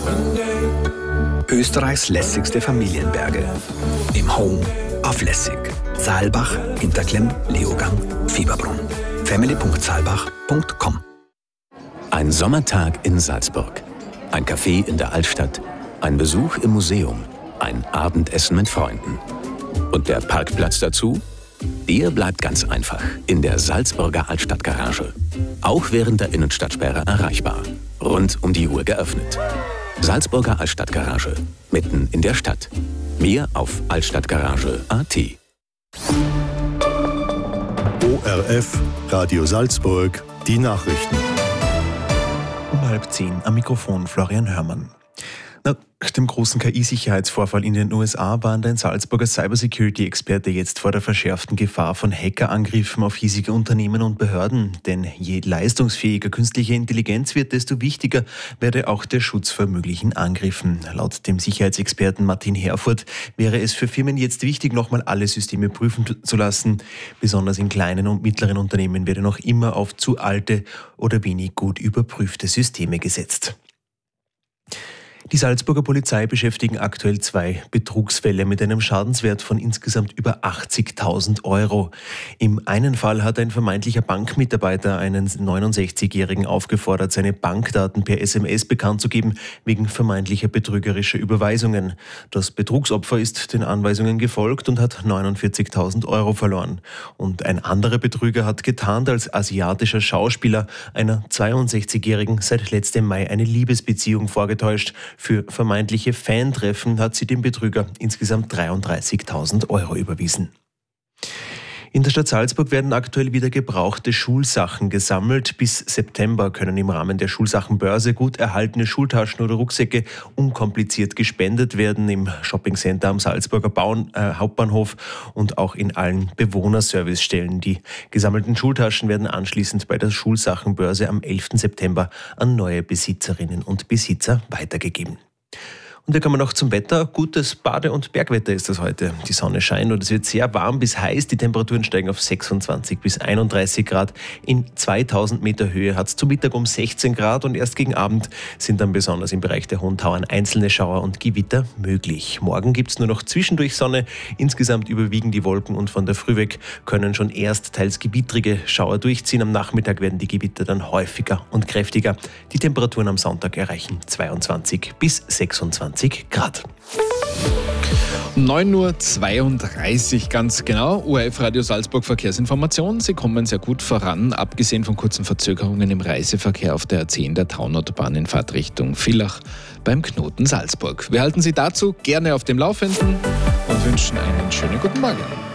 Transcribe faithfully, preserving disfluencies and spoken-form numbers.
Österreichs lässigste Familienberge. Im Home auf Lässig. Saalbach, Interklemm, Leogang, Fieberbrunn. family punkt saalbach punkt com. Ein Sommertag in Salzburg. Ein Café in der Altstadt. Ein Besuch im Museum. Ein Abendessen mit Freunden. Und der Parkplatz dazu? Der bleibt ganz einfach in der Salzburger Altstadtgarage. Auch während der Innenstadtsperre erreichbar. Rund um die Uhr geöffnet. Salzburger Altstadtgarage. Mitten in der Stadt. Mehr auf altstadtgarage punkt a t. O R F, Radio Salzburg, die Nachrichten. Um halb zehn am Mikrofon Florian Hörmann. Nach dem großen K I-Sicherheitsvorfall in den U S A warnt ein Salzburger Cybersecurity-Experte jetzt vor der verschärften Gefahr von Hackerangriffen auf hiesige Unternehmen und Behörden. Denn je leistungsfähiger künstliche Intelligenz wird, desto wichtiger werde auch der Schutz vor möglichen Angriffen. Laut dem Sicherheitsexperten Martin Herfurth wäre es für Firmen jetzt wichtig, nochmal alle Systeme prüfen zu lassen. Besonders in kleinen und mittleren Unternehmen werde noch immer auf zu alte oder wenig gut überprüfte Systeme gesetzt. Die Salzburger Polizei beschäftigen aktuell zwei Betrugsfälle mit einem Schadenswert von insgesamt über achtzigtausend Euro. Im einen Fall hat ein vermeintlicher Bankmitarbeiter einen neunundsechzigjährigen aufgefordert, seine Bankdaten per S M S bekannt zu geben, wegen vermeintlicher betrügerischer Überweisungen. Das Betrugsopfer ist den Anweisungen gefolgt und hat neunundvierzigtausend Euro verloren. Und ein anderer Betrüger hat getarnt als asiatischer Schauspieler einer zweiundsechzigjährigen seit letztem Mai eine Liebesbeziehung vorgetäuscht. Für vermeintliche Fantreffen hat sie dem Betrüger insgesamt dreiunddreißigtausend Euro überwiesen. In der Stadt Salzburg werden aktuell wieder gebrauchte Schulsachen gesammelt. Bis September können im Rahmen der Schulsachenbörse gut erhaltene Schultaschen oder Rucksäcke unkompliziert gespendet werden im Shoppingcenter am Salzburger Bauen, äh, Hauptbahnhof und auch in allen Bewohnerservicestellen. Die gesammelten Schultaschen werden anschließend bei der Schulsachenbörse am elften September an neue Besitzerinnen und Besitzer weitergegeben. Und wir kommen noch zum Wetter. Gutes Bade- und Bergwetter ist das heute. Die Sonne scheint und es wird sehr warm bis heiß. Die Temperaturen steigen auf sechsundzwanzig bis einunddreißig Grad. In zweitausend Meter Höhe hat es zu Mittag um sechzehn Grad und erst gegen Abend sind dann besonders im Bereich der Hohen Tauern einzelne Schauer und Gewitter möglich. Morgen gibt es nur noch zwischendurch Sonne. Insgesamt überwiegen die Wolken und von der Früh weg können schon erst teils gewittrige Schauer durchziehen. Am Nachmittag werden die Gewitter dann häufiger und kräftiger. Die Temperaturen am Sonntag erreichen zweiundzwanzig bis sechsundzwanzig Grad. neun Uhr zweiunddreißig ganz genau. O R F Radio Salzburg Verkehrsinformation. Sie kommen sehr gut voran, abgesehen von kurzen Verzögerungen im Reiseverkehr auf der A zehn der Traunautobahn in Fahrtrichtung Villach beim Knoten Salzburg. Wir halten Sie dazu gerne auf dem Laufenden und wünschen einen schönen guten Morgen.